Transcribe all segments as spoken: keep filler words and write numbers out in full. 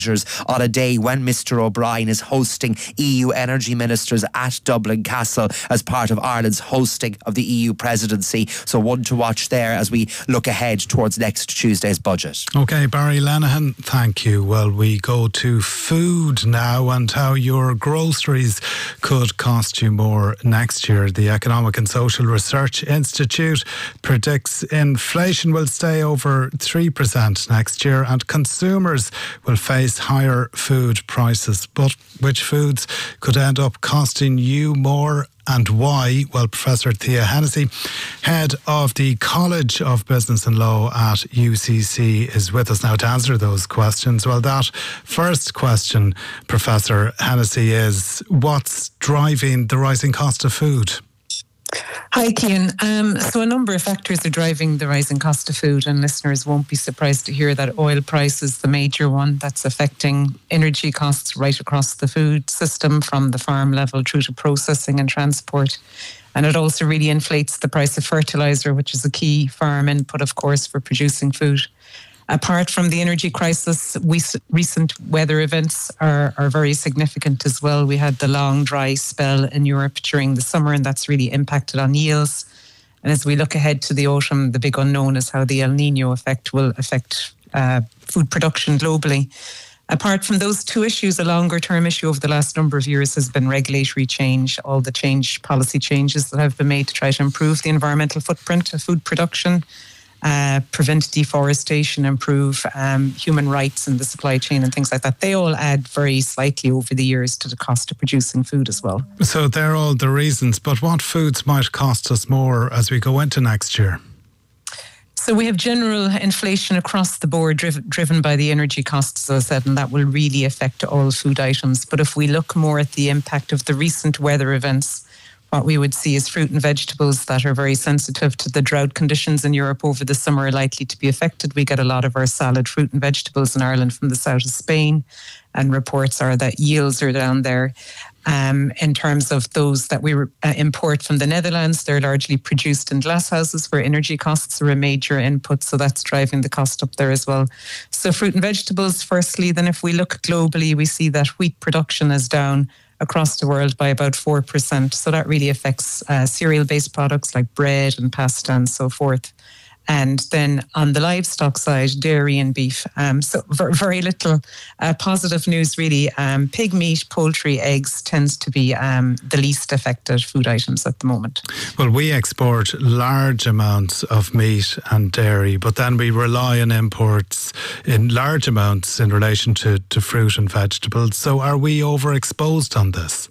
on a day when Mister O'Brien is hosting E U energy ministers at Dublin Castle as part of Ireland's hosting of the E U presidency. So one to watch there as we look ahead towards next Tuesday's budget. OK, Barry Lenihan, thank you. Well, we go to food now and how your groceries could cost you more next year. The Economic and Social Research Institute predicts inflation will stay over three percent next year and consumers will face higher food prices. But which foods could end up costing you more and why? Well, Professor Thea Hennessy, head of the College of Business and Law at U C C, is with us now to answer those questions. Well, that first question, Professor Hennessy, is what's driving the rising cost of food? Hi, Cian. Um, so a number of factors are driving the rising cost of food, and listeners won't be surprised to hear that oil price is the major one that's affecting energy costs right across the food system, from the farm level through to processing and transport. And it also really inflates the price of fertiliser, which is a key farm input, of course, for producing food. Apart from the energy crisis, we, recent weather events are, are very significant as well. We had the long dry spell in Europe during the summer, and that's really impacted on yields. And as we look ahead to the autumn, the big unknown is how the El Nino effect will affect uh, food production globally. Apart from those two issues, a longer term issue over the last number of years has been regulatory change, all the change policy changes that have been made to try to improve the environmental footprint of food production, Uh, prevent deforestation, improve um, human rights in the supply chain and things like that. They all add very slightly over the years to the cost of producing food as well. So they're all the reasons, but what foods might cost us more as we go into next year? So we have general inflation across the board driven, driven by the energy costs, as I said, and that will really affect all food items. But if we look more at the impact of the recent weather events, what we would see is fruit and vegetables that are very sensitive to the drought conditions in Europe over the summer are likely to be affected. We get a lot of our salad fruit and vegetables in Ireland from the south of Spain, and reports are that yields are down there. Um, in terms of those that we uh, import from the Netherlands, they're largely produced in glass houses where energy costs are a major input, so that's driving the cost up there as well. So fruit and vegetables firstly. Then if we look globally, we see that wheat production is down across the world by about four percent. So that really affects uh, cereal-based products like bread and pasta and so forth. And then on the livestock side, dairy and beef. Um, so very, very little uh, positive news, really. Um, pig meat, poultry, eggs tends to be um, the least affected food items at the moment. Well, we export large amounts of meat and dairy, but then we rely on imports in large amounts in relation to, to fruit and vegetables. So are we overexposed on this?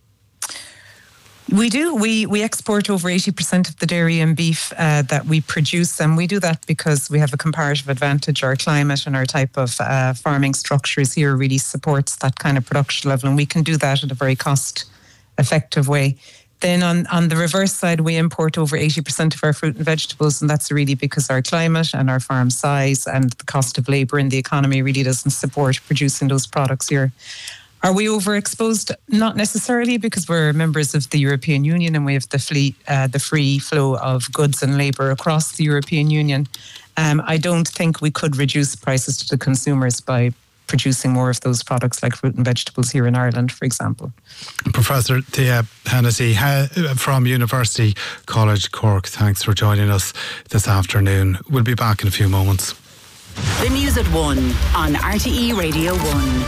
We do. We we export over eighty percent of the dairy and beef uh, that we produce, and we do that because we have a comparative advantage. Our climate and our type of uh, farming structures here really supports that kind of production level, and we can do that in a very cost-effective way. Then on, on the reverse side, we import over eighty percent of our fruit and vegetables, and that's really because our climate and our farm size and the cost of labour in the economy really doesn't support producing those products here. Are we overexposed? Not necessarily, because we're members of the European Union and we have the, fleet, uh, the free flow of goods and labour across the European Union. Um, I don't think we could reduce prices to the consumers by producing more of those products like fruit and vegetables here in Ireland, for example. Professor Thea Hennessy from University College Cork, thanks for joining us this afternoon. We'll be back in a few moments. The News at One on R T E Radio One.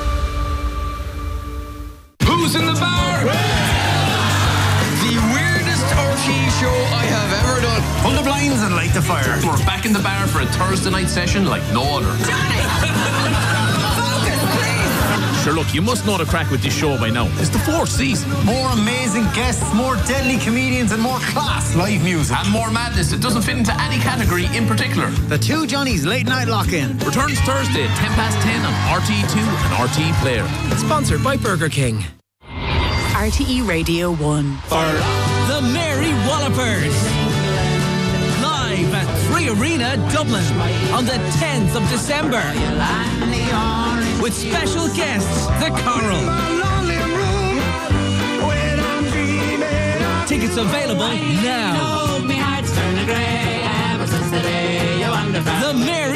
Who's in the bar? The weirdest R T E show I have ever done. Pull the blinds and light the fire. We're back in the bar for a Thursday night session like no other. Johnny! Focus, please! Sure, look, you must know the crack with this show by now. It's the fourth season. More amazing guests, more deadly comedians, and more class live music. And more madness. It doesn't fit into any category in particular. The Two Johnnies Late Night Lock-In returns Thursday at ten past ten on R T E two and R T E Player. Sponsored by Burger King. R T E Radio one. For the Mary Wallopers. Live at Three Arena, Dublin on the tenth of December. With special guests, The Coral. Tickets available now. The Mary